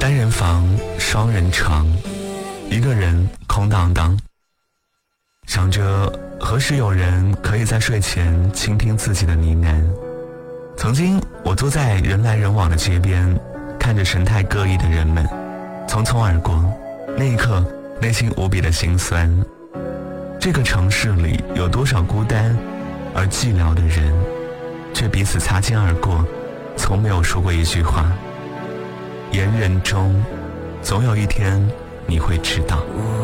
单人房，双人床，一个人空荡荡，想着何时有人可以在睡前倾听自己的呢喃。曾经我坐在人来人往的街边，看着神态各异的人们匆匆而过，那一刻内心无比的心酸。这个城市里有多少孤单而寂寥的人，却彼此擦肩而过，从没有说过一句话。言人中，总有一天你会知道。